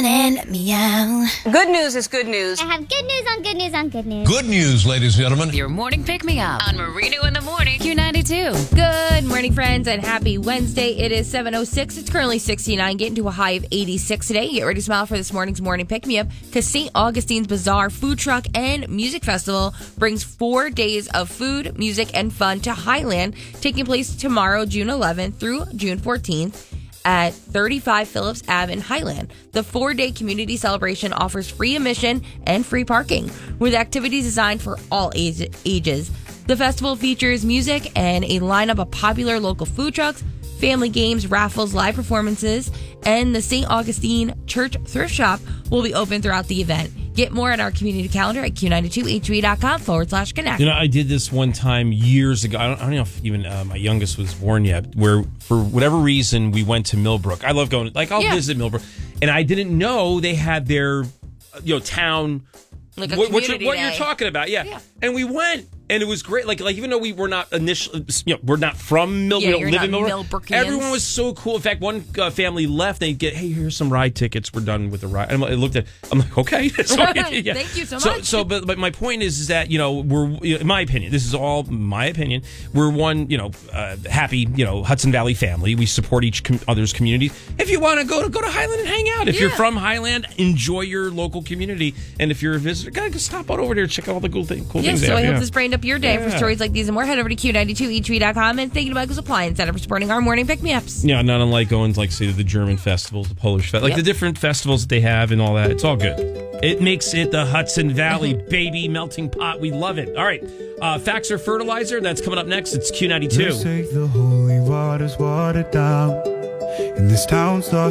morning, meow. Good news is good news. I have good news on good news on good news. Good news, ladies and gentlemen. Your morning pick-me-up on Marino in the Morning, Q92. Good morning, friends, and happy Wednesday. It is 7:06. It's currently 69, getting to a high of 86 today. Get ready to smile for this morning's morning pick-me-up because St. Augustine's Bazaar Food Truck and Music Festival brings 4 days of food, music, and fun to Highland, taking place tomorrow, June 11th through June 14th. At 35 Phillips Ave in Highland. The 4-day community celebration offers free admission and free parking, with activities designed for all ages. The festival features music and a lineup of popular local food trucks, family games, raffles, live performances, and the St. Augustine Church Thrift Shop will be open throughout the event. Get more at our community calendar at q92hv.com/connect. You know, I did this one time years ago. I don't know if even my youngest was born yet, where for whatever reason we went to Millbrook. I love going, I'll visit Millbrook. And I didn't know they had their, town, Like a what community you're day. talking about. Yeah. And we went. And it was great. Like even though we were not initially, we're not from Millbrook, we don't live in Millbrook. Everyone was so cool. In fact, one family left. They get, hey, here's some ride tickets. We're done with the ride. And I looked at, I'm like, okay. So, yeah. Thank you so much. But my point is that we're, in my opinion, this is all my opinion. We're one, happy, Hudson Valley family. We support each other's communities. If you want to go to Highland and hang out. If you're from Highland, enjoy your local community. And if you're a visitor, gotta stop on over there and check out all the cool things. So I hope this brightened up your day. For stories like these and more, head over to q92hv.com and thank you to Michael's Appliance Center for supporting our morning pick-me-ups. Yeah, not unlike going to, say, the German festivals, the Polish festival, the different festivals that they have and all that. It's all good. It makes it the Hudson Valley baby melting pot. We love it. All right, Facts or Fertilizer, that's coming up next. It's Q92. They say the holy water's watered down, and this town's lost